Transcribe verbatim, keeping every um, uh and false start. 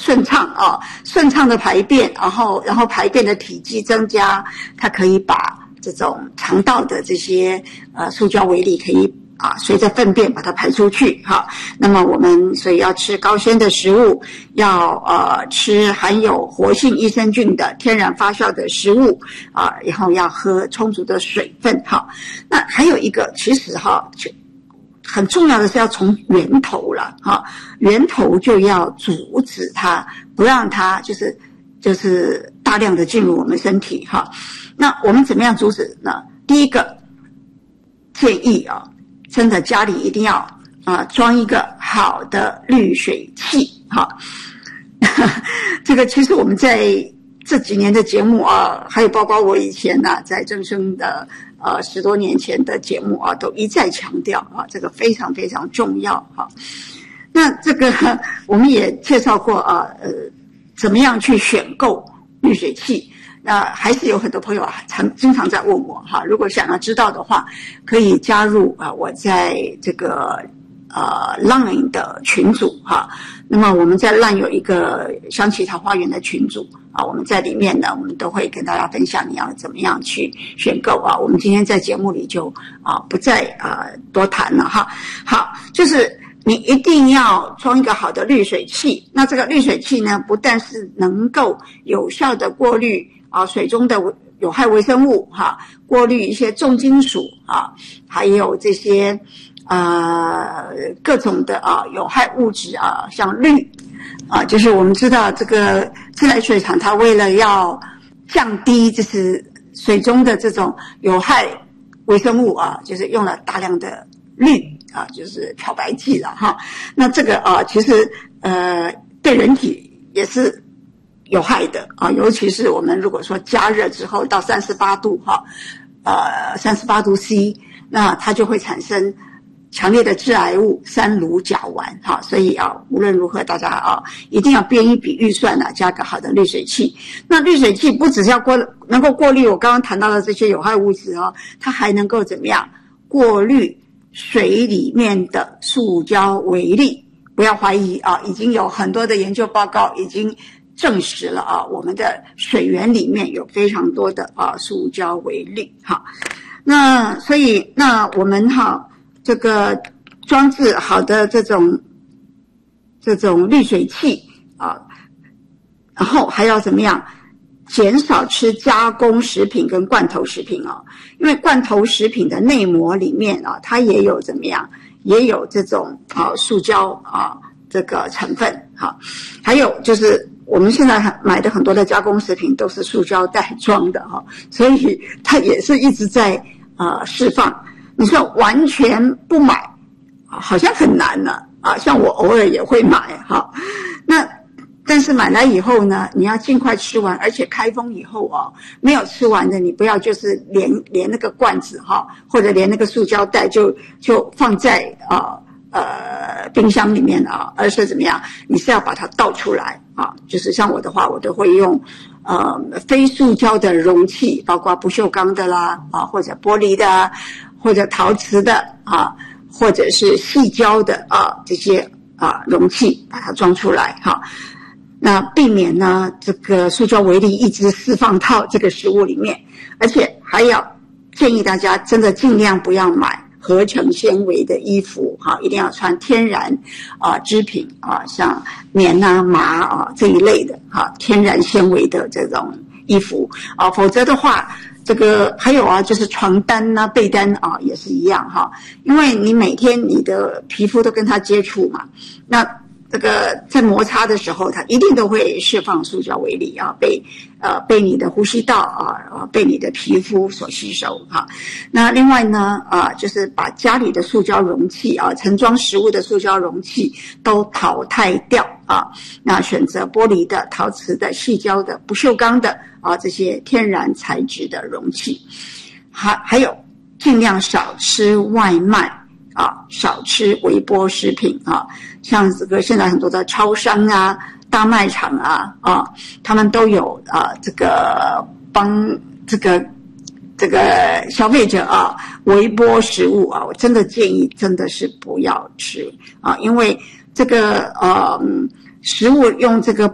顺畅啊，顺畅的排便，然后然后排便的体积增加，它可以把这种肠道的这些呃塑胶微粒可以啊随着粪便把它排出去哈。那么我们所以要吃高纤的食物，要呃吃含有活性益生菌的天然发酵的食物啊，然后要喝充足的水分哈。那还有一个其实哈很重要的是要从源头了哈，源头就要阻止它，不让它就是就是大量的进入我们身体哈。那我们怎么样阻止呢？第一个建议啊，真的家里一定要啊装一个好的滤水器哈。这个其实我们在这几年的节目啊，还有包括我以前呢、啊、在正声的呃十多年前的节目啊，都一再强调啊，这个非常非常重要啊。那这个我们也介绍过啊，呃，怎么样去选购滤水器？那还是有很多朋友啊，常经常在问我哈，如果想要知道的话，可以加入啊，我在这个呃 Line 的群组哈。那么我们在 Line 有一个香琪桃花源的群组啊，我们在里面呢，我们都会跟大家分享你要怎么样去选购啊。我们今天在节目里就啊不再啊多谈了哈。好，就是你一定要装一个好的滤水器。那这个滤水器呢，不但是能够有效的过滤啊水中的有害微生物哈，过滤一些重金属啊，还有这些呃各种的啊有害物质啊，像氯啊，就是我们知道这个自来水厂它为了要降低就是水中的这种有害微生物啊，就是用了大量的氯啊，就是漂白剂了哈。那这个啊，其实呃对人体也是有害的啊，尤其是我们如果说加热之后到三十八度哈，呃三十八度 C， 那它就会产生强烈的致癌物三氯甲烷哈。所以啊，无论如何大家啊一定要编一笔预算啊，加个好的滤水器。那滤水器不只是要过能够过滤我刚刚谈到的这些有害物质哦，它还能够怎么样过滤水里面的塑胶微粒。不要怀疑啊，已经有很多的研究报告已经证实了啊，我们的水源里面有非常多的啊塑胶微粒哈。那所以那我们哈这个装置好的这种这种滤水器啊，然后还要怎么样？减少吃加工食品跟罐头食品啊，因为罐头食品的内膜里面啊，它也有怎么样？也有这种啊塑胶啊这个成分哈。还有就是我们现在买的很多的加工食品都是塑胶袋装的哈，所以它也是一直在啊释放。你说完全不买啊，好像很难呢啊，像我偶尔也会买哈。那但是买来以后呢，你要尽快吃完，而且开封以后啊，没有吃完的你不要就是连连那个罐子哈，或者连那个塑胶袋就就放在啊呃冰箱里面啊，而是怎么样？你是要把它倒出来啊，就是像我的话，我都会用呃非塑胶的容器，包括不锈钢的啦啊，或者玻璃的啊，或者陶瓷的啊，或者是细胶的啊这些啊容器，把它装出来哈。那避免呢这个塑胶微粒一直释放到这个食物里面，而且还要建议大家真的尽量不要买合成纤维的衣服哈，一定要穿天然啊织品啊，像棉啊麻啊这一类的哈，天然纤维的这种衣服啊，否则的话这个还有啊就是床单啊被单啊也是一样哈，因为你每天你的皮肤都跟它接触嘛，那这个在摩擦的时候，它一定都会释放塑胶微粒啊，被呃被你的呼吸道啊啊被你的皮肤所吸收哈。那另外呢啊，就是把家里的塑胶容器啊，盛装食物的塑胶容器都淘汰掉啊。那选择玻璃的、陶瓷的、细胶的、不锈钢的啊这些天然材质的容器。还还有尽量少吃外卖啊，少吃微波食品啊。像这个现在很多的超商啊、大卖场啊啊，他们都有啊这个帮这个这个消费者啊微波食物啊，我真的建议真的是不要吃啊，因为这个呃食物用这个